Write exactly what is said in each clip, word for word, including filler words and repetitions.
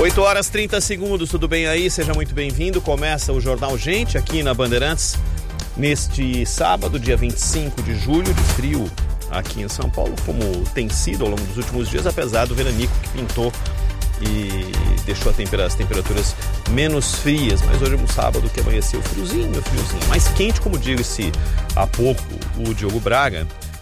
oito horas e trinta segundos, tudo bem aí? Seja muito bem-vindo. Começa o Jornal Gente aqui na Bandeirantes neste sábado, dia vinte e cinco de julho, de frio aqui em São Paulo, como tem sido ao longo dos últimos dias, apesar do veranico que pintou e deixou a tempera- as temperaturas menos frias. Mas hoje é um sábado que amanheceu friozinho, friozinho, mais quente, como disse há pouco o Diogo Braga,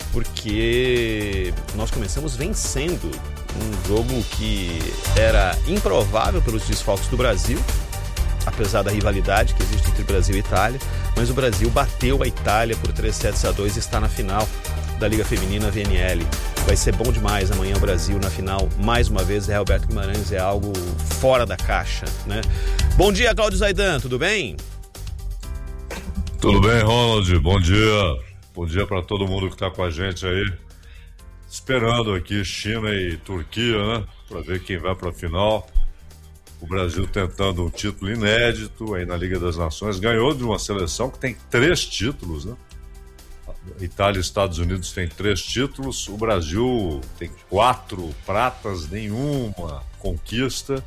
porque nós começamos vencendo um jogo que era improvável pelos desfalques do Brasil, apesar da rivalidade que existe entre Brasil e Itália, mas o Brasil bateu a Itália por três sets a dois e está na final da Liga Feminina V N L. Vai ser bom demais amanhã o Brasil na final, mais uma vez. Zé Roberto Guimarães é algo fora da caixa, né? Bom dia, Cláudio Zaidan, tudo bem? Tudo bem, Ronald, bom dia. Bom dia para todo mundo que está com a gente aí. Esperando aqui China e Turquia, né? Para ver quem vai para a final. O Brasil tentando um título inédito aí na Liga das Nações. Ganhou de uma seleção que tem três títulos, né? Itália e Estados Unidos têm três títulos. O Brasil tem quatro pratas, nenhuma conquista.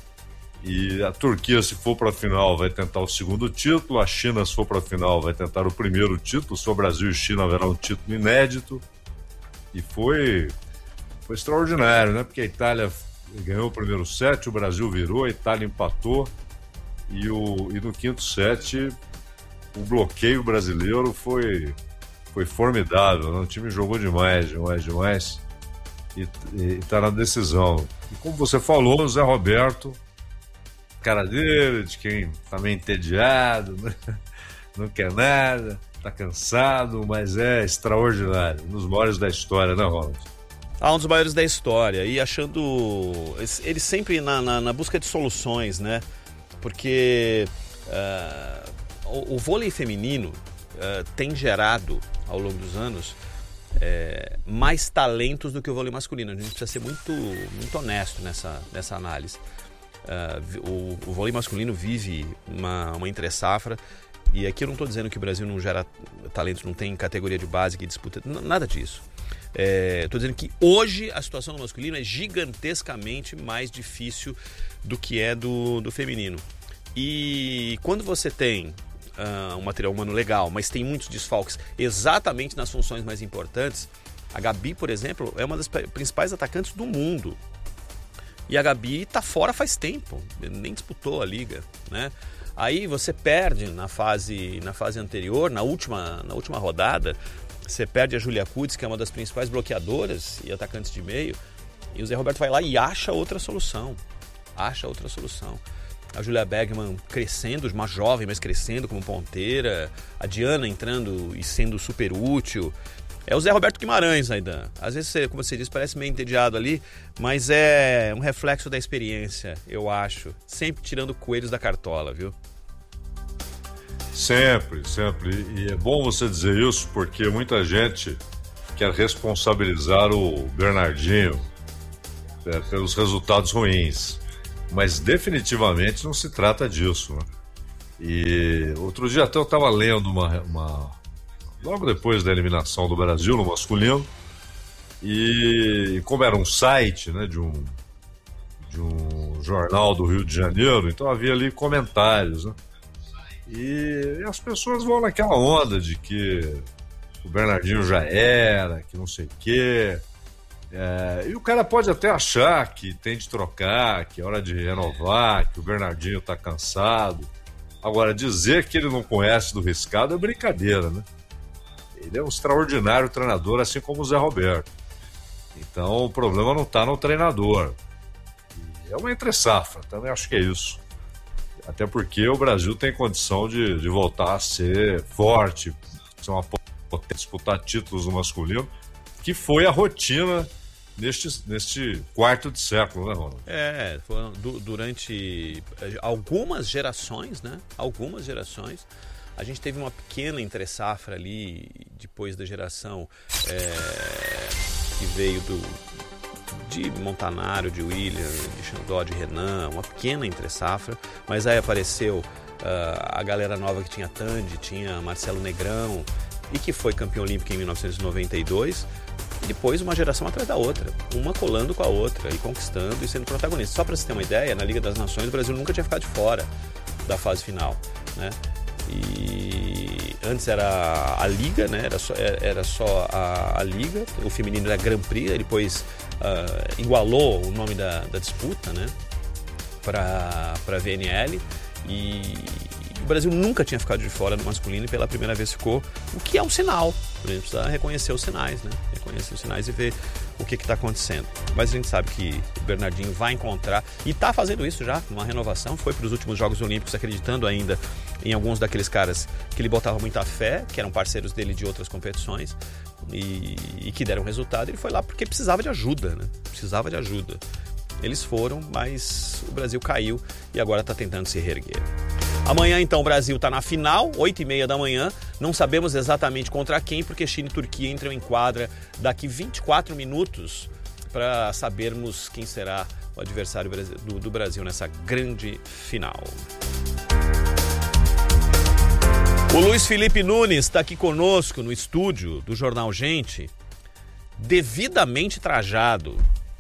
E a Turquia, se for para a final, vai tentar o segundo título. A China, se for para a final, vai tentar o primeiro título. Se for Brasil e China, haverá um título inédito. E foi, foi extraordinário, né? Porque a Itália ganhou o primeiro set, o Brasil virou, a Itália empatou. E, o, e no quinto set, o bloqueio brasileiro foi, foi formidável, né? O time jogou demais, demais, demais. E está na decisão. E como você falou, o Zé Roberto, cara dele, de quem está meio entediado, né? Não quer nada. Tá cansado, mas é extraordinário. Um dos maiores da história, né, Ronald? Ah, um dos maiores da história. E achando... Ele sempre na, na, na busca de soluções, né? Porque uh, o, o vôlei feminino uh, tem gerado, ao longo dos anos, uh, mais talentos do que o vôlei masculino. A gente precisa ser muito, muito honesto nessa, nessa análise. Uh, o, o vôlei masculino vive uma, uma entre-safra. E aqui eu não estou dizendo que o Brasil não gera talento, não tem categoria de base que disputa, nada disso. Estou é, dizendo que hoje a situação do masculino é gigantescamente mais difícil do que é do, do feminino. E quando você tem uh, um material humano legal, mas tem muitos desfalques exatamente nas funções mais importantes, a Gabi, por exemplo, é uma das principais atacantes do mundo. E a Gabi está fora faz tempo, nem disputou a liga, né? Aí você perde na fase, na fase anterior, na última, na última rodada, você perde a Júlia Kutz, que é uma das principais bloqueadoras e atacantes de meio, e o Zé Roberto vai lá e acha outra solução. Acha outra solução. A Julia Bergman crescendo, uma jovem, mas crescendo como ponteira, a Diana entrando e sendo super útil. É o Zé Roberto Guimarães, Aidan. Às vezes, você, como você disse, parece meio entediado ali, mas é um reflexo da experiência, eu acho. Sempre tirando coelhos da cartola, viu? Sempre, sempre. E é bom você dizer isso, porque muita gente quer responsabilizar o Bernardinho é, pelos resultados ruins. Mas definitivamente não se trata disso, né? E outro dia até eu estava lendo uma... uma... logo depois da eliminação do Brasil no masculino, e como era um site, né, de, um, de um jornal do Rio de Janeiro, então havia ali comentários, né, e, e as pessoas vão naquela onda de que o Bernardinho já era, que não sei o quê, é, e o cara pode até achar que tem de trocar, que é hora de renovar, que o Bernardinho está cansado. Agora, dizer que ele não conhece do riscado é brincadeira, né? Ele é um extraordinário treinador, assim como o Zé Roberto. Então o problema não está no treinador. E é uma entre-safra, também acho que é isso. Até porque o Brasil tem condição de, de voltar a ser forte, ser uma potência, disputar títulos no masculino, que foi a rotina neste, neste quarto de século, né, Ronald? É, foram du- durante algumas gerações, né? Algumas gerações. A gente teve uma pequena entre-safra ali, depois da geração é, que veio do, de Montanaro, de William, de Xandó, de Renan, uma pequena entre-safra, mas aí apareceu uh, a galera nova que tinha Tandy, tinha Marcelo Negrão, e que foi campeão olímpico em mil novecentos e noventa e dois, E depois uma geração atrás da outra, uma colando com a outra e conquistando e sendo protagonista. Só para você ter uma ideia, na Liga das Nações o Brasil nunca tinha ficado de fora da fase final, né? E antes era a Liga, né? Era só, era só a, a Liga, o feminino era Grand Prix, depois uh, igualou o nome da, da disputa, né? Para a V N L, e o Brasil nunca tinha ficado de fora no masculino e pela primeira vez ficou, o que é um sinal. A gente precisa reconhecer os sinais, né? Reconhecer os sinais e ver o que está acontecendo. Mas a gente sabe que o Bernardinho vai encontrar, e está fazendo isso já, uma renovação, foi para os últimos Jogos Olímpicos acreditando ainda em alguns daqueles caras que ele botava muita fé, que eram parceiros dele de outras competições e, e que deram resultado. Ele foi lá porque precisava de ajuda, né? Precisava de ajuda. Eles foram, mas o Brasil caiu e agora está tentando se reerguer. Amanhã, então, o Brasil está na final, oito e meia da manhã. Não sabemos exatamente contra quem, porque China e Turquia entram em quadra daqui vinte e quatro minutos para sabermos quem será o adversário do, do Brasil nessa grande final. O Luiz Felipe Nunes está aqui conosco no estúdio do Jornal Gente, devidamente trajado.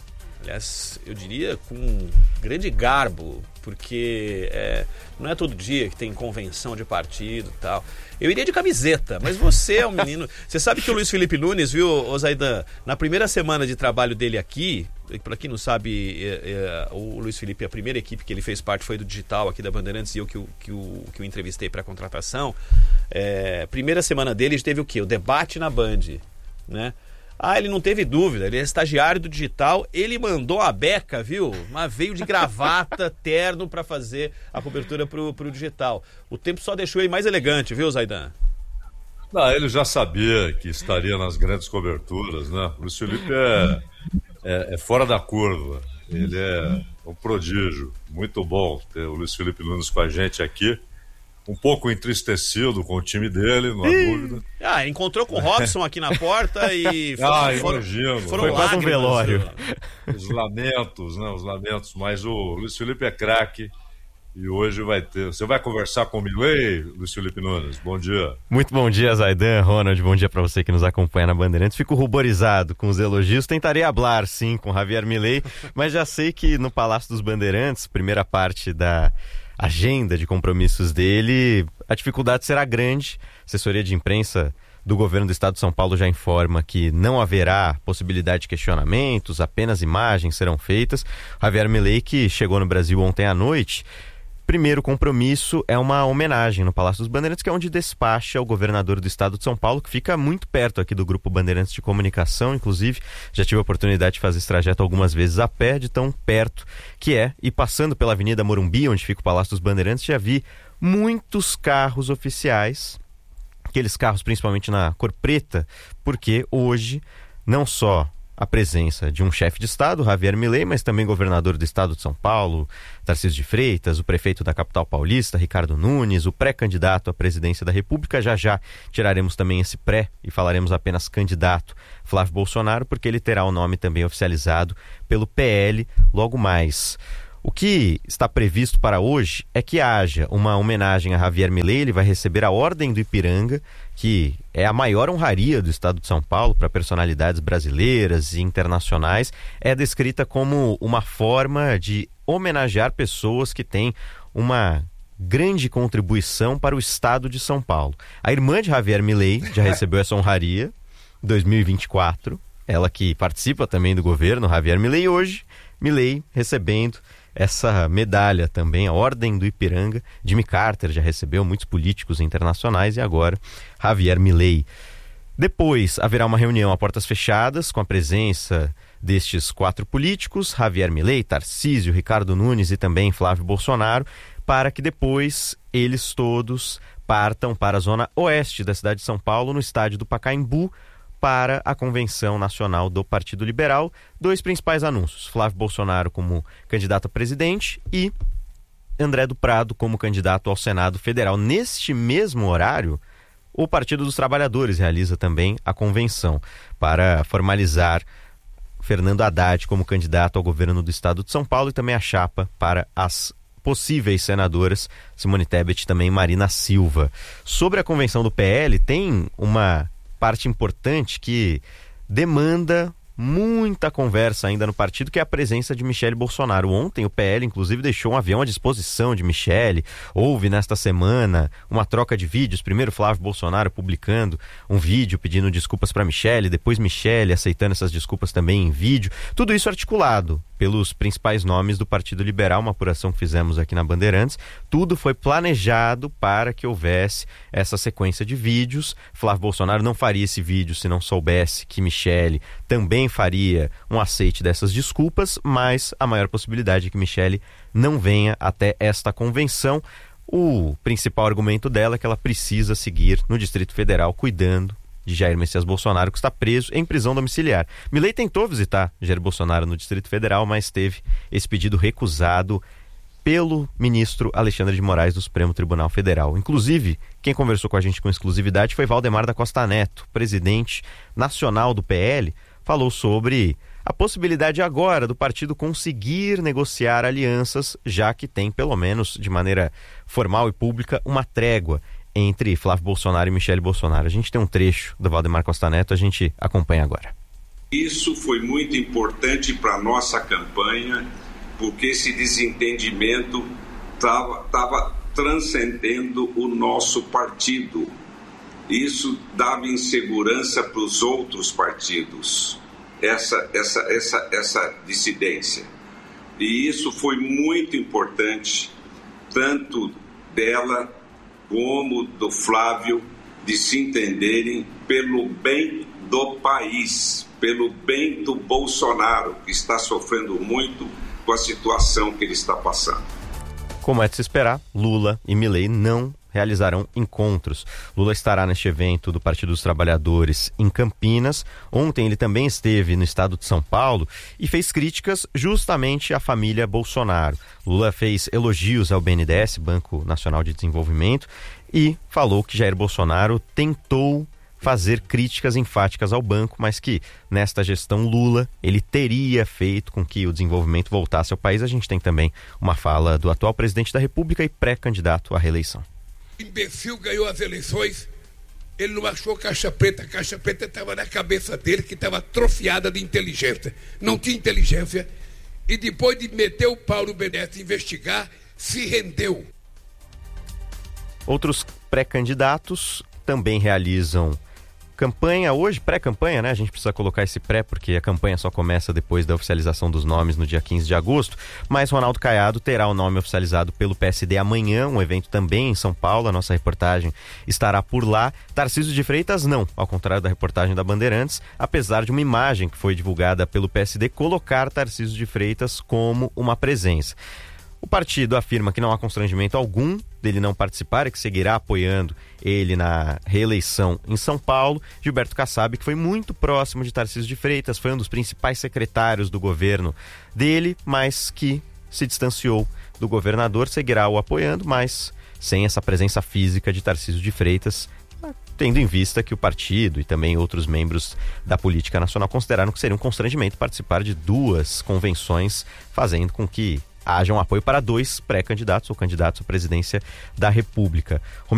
Aliás, eu diria com grande garbo, porque é, não é todo dia que tem convenção de partido e tal. Eu iria de camiseta, mas você é um menino... Você sabe que o Luiz Felipe Nunes, viu, Zaidan, na primeira semana de trabalho dele aqui, para quem não sabe, é, é, o Luiz Felipe, a primeira equipe que ele fez parte foi do Digital aqui da Bandeirantes, e eu que o, que o, que o entrevistei para a contratação. É, primeira semana dele teve o quê? O debate na Band, né? Ah, ele não teve dúvida, ele é estagiário do Digital, ele mandou a beca, viu? Mas veio de gravata, terno para fazer a cobertura pro, pro Digital. O tempo só deixou ele mais elegante, viu, Zaidan? Não, ele já sabia que estaria nas grandes coberturas, né? O Luiz Felipe é, é, é fora da curva, ele é um prodígio. Muito bom ter o Luiz Felipe Nunes com a gente aqui. Um pouco entristecido com o time dele, não há dúvida. Ah, encontrou com o Robson aqui na porta e foram, ah, foram, imagino. foram Foi quase um velório. Os lamentos, né? Os lamentos. Mas o Luiz Felipe é craque e hoje vai ter... Você vai conversar com o Milei, Luiz Felipe Nunes? Bom dia. Muito bom dia, Zaidan, Ronald. Bom dia para você que nos acompanha na Bandeirantes. Fico ruborizado com os elogios. Tentarei hablar, sim, com Javier Milei, mas já sei que no Palácio dos Bandeirantes, primeira parte da agenda de compromissos dele, a dificuldade será grande. A assessoria de imprensa do governo do estado de São Paulo já informa que não haverá possibilidade de questionamentos, apenas imagens serão feitas. Javier Milei, que chegou no Brasil ontem à noite, primeiro compromisso é uma homenagem no Palácio dos Bandeirantes, que é onde despacha o governador do estado de São Paulo, que fica muito perto aqui do Grupo Bandeirantes de Comunicação. Inclusive, já tive a oportunidade de fazer esse trajeto algumas vezes a pé, de tão perto que é. E passando pela Avenida Morumbi, onde fica o Palácio dos Bandeirantes, já vi muitos carros oficiais, aqueles carros principalmente na cor preta, porque hoje não só a presença de um chefe de Estado, Javier Milei, mas também governador do estado de São Paulo, Tarcísio de Freitas, o prefeito da capital paulista, Ricardo Nunes, o pré-candidato à presidência da República. Já já tiraremos também esse pré e falaremos apenas candidato, Flávio Bolsonaro, porque ele terá o nome também oficializado pelo P L logo mais. O que está previsto para hoje é que haja uma homenagem a Javier Milei. Ele vai receber a Ordem do Ipiranga, que é a maior honraria do estado de São Paulo para personalidades brasileiras e internacionais. É descrita como uma forma de homenagear pessoas que têm uma grande contribuição para o estado de São Paulo. A irmã de Javier Milei já recebeu essa honraria em dois mil e vinte e quatro. Ela que participa também do governo, Javier Milei. Hoje, Milei recebendo essa medalha também, a Ordem do Ipiranga. Jimmy Carter já recebeu, muitos políticos internacionais, e agora Javier Milei. Depois haverá uma reunião a portas fechadas com a presença destes quatro políticos, Javier Milei, Tarcísio, Ricardo Nunes e também Flávio Bolsonaro, para que depois eles todos partam para a zona oeste da cidade de São Paulo, no estádio do Pacaembu, para a Convenção Nacional do Partido Liberal. Dois principais anúncios: Flávio Bolsonaro como candidato a presidente e André do Prado como candidato ao Senado Federal. Neste mesmo horário, o Partido dos Trabalhadores realiza também a convenção para formalizar Fernando Haddad como candidato ao governo do estado de São Paulo, e também a chapa para as possíveis senadoras Simone Tebet e também Marina Silva. Sobre a convenção do P L, tem uma parte importante que demanda muita conversa ainda no partido, que é a presença de Michele Bolsonaro. Ontem o P L, inclusive, deixou um avião à disposição de Michele. Houve nesta semana uma troca de vídeos. Primeiro Flávio Bolsonaro publicando um vídeo pedindo desculpas para Michele, depois Michele aceitando essas desculpas também em vídeo. Tudo isso articulado pelos principais nomes do Partido Liberal, uma apuração que fizemos aqui na Bandeirantes. Tudo foi planejado para que houvesse essa sequência de vídeos. Flávio Bolsonaro não faria esse vídeo se não soubesse que Michele também faria um aceite dessas desculpas, mas a maior possibilidade é que Michele não venha até esta convenção. O principal argumento dela é que ela precisa seguir no Distrito Federal cuidando de Jair Messias Bolsonaro, que está preso em prisão domiciliar. Milei tentou visitar Jair Bolsonaro no Distrito Federal, mas teve esse pedido recusado pelo ministro Alexandre de Moraes do Supremo Tribunal Federal. Inclusive, quem conversou com a gente com exclusividade foi Valdemar da Costa Neto, presidente nacional do P L, falou sobre a possibilidade agora do partido conseguir negociar alianças, já que tem, pelo menos de maneira formal e pública, uma trégua entre Flávio Bolsonaro e Michele Bolsonaro. A gente tem um trecho do Valdemar Costa Neto, a gente acompanha agora. Isso foi muito importante para a nossa campanha, porque esse desentendimento estava transcendendo o nosso partido. Isso dava insegurança para os outros partidos, essa, essa, essa, essa dissidência. E isso foi muito importante, tanto dela como do Flávio, de se entenderem pelo bem do país, pelo bem do Bolsonaro, que está sofrendo muito com a situação que ele está passando. Como é de se esperar, Lula e Milei não realizarão encontros. Lula estará neste evento do Partido dos Trabalhadores em Campinas. Ontem ele também esteve no estado de São Paulo e fez críticas justamente à família Bolsonaro. Lula fez elogios ao B N D E S, Banco Nacional de Desenvolvimento, e falou que Jair Bolsonaro tentou fazer críticas enfáticas ao banco, mas que nesta gestão Lula ele teria feito com que o desenvolvimento voltasse ao país. A gente tem também uma fala do atual presidente da República e pré-candidato à reeleição. O imbecil ganhou as eleições, ele não achou caixa preta, a caixa preta estava na cabeça dele, que estava atrofiada de inteligência, não tinha inteligência, e depois de meter o pau no B N D E S e investigar, se rendeu. Outros pré-candidatos também realizam campanha hoje, pré-campanha, né? A gente precisa colocar esse pré porque a campanha só começa depois da oficialização dos nomes no dia quinze de agosto, mas Ronaldo Caiado terá o nome oficializado pelo P S D amanhã, um evento também em São Paulo, a nossa reportagem estará por lá. Tarcísio de Freitas não, ao contrário da reportagem da Bandeirantes, apesar de uma imagem que foi divulgada pelo P S D colocar Tarcísio de Freitas como uma presença. O partido afirma que não há constrangimento algum dele não participar e que seguirá apoiando ele na reeleição em São Paulo. Gilberto Kassab, que foi muito próximo de Tarcísio de Freitas, foi um dos principais secretários do governo dele, mas que se distanciou do governador, seguirá o apoiando, mas sem essa presença física de Tarcísio de Freitas, tendo em vista que o partido e também outros membros da política nacional consideraram que seria um constrangimento participar de duas convenções, fazendo com que haja um apoio para dois pré-candidatos ou candidatos à presidência da República.